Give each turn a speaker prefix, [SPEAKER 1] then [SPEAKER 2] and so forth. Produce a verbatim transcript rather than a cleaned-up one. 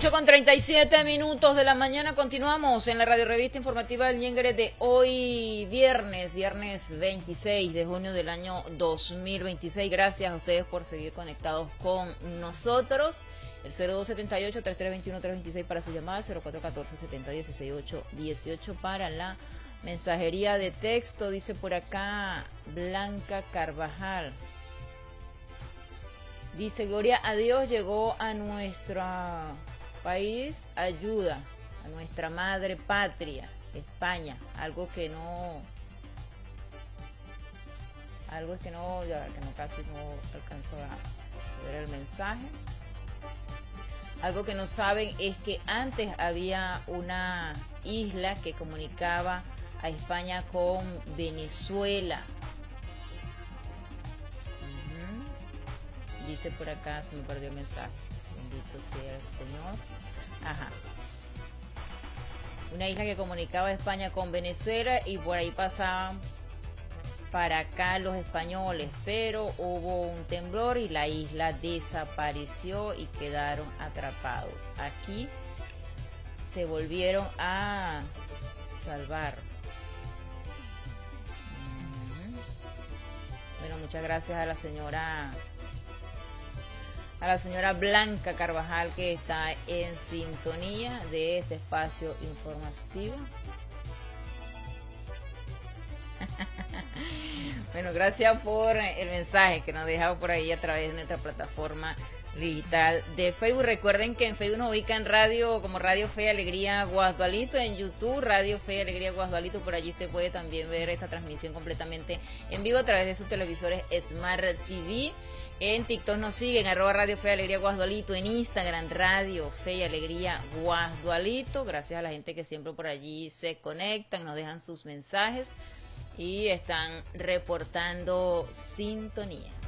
[SPEAKER 1] ocho con treinta y siete minutos de la mañana, continuamos en la radio revista informativa del Ñengere de hoy viernes, viernes veintiséis de junio del año dos mil veintiséis. Gracias a ustedes por seguir conectados con nosotros. El cero dos siete ocho, tres tres dos uno, tres dos seis para su llamada, cero cuatro uno cuatro, siete cero uno seis ocho uno ocho para la mensajería de texto. Dice por acá Blanca Carvajal. Dice, gloria a Dios, llegó a nuestro país ayuda, a nuestra madre patria, España. Algo que no, algo es que no, ya que no casi no alcanzo a ver el mensaje. Algo que no saben es que antes había una isla que comunicaba a España con Venezuela. Dice por acá, se me perdió el mensaje. Bendito sea el Señor. Ajá. Una isla que comunicaba a España con Venezuela y por ahí pasaban para acá los españoles, pero hubo un temblor y la isla desapareció y quedaron atrapados. Aquí se volvieron a salvar. Bueno, muchas gracias a la señora a la señora Blanca Carvajal, que está en sintonía de este espacio informativo. Bueno, gracias por el mensaje que nos deja por ahí a través de nuestra plataforma digital de Facebook. Recuerden que en Facebook nos ubican radio como Radio Fe y Alegría Guasdualito, en YouTube Radio Fe y Alegría Guasdualito. Por allí usted puede también ver esta transmisión completamente en vivo a través de sus televisores Smart T V. En TikTok nos siguen, arroba Radio Fe y Alegría Guasdualito. En Instagram, Radio Fe y Alegría Guasdualito. Gracias a la gente que siempre por allí se conectan, nos dejan sus mensajes y están reportando sintonía.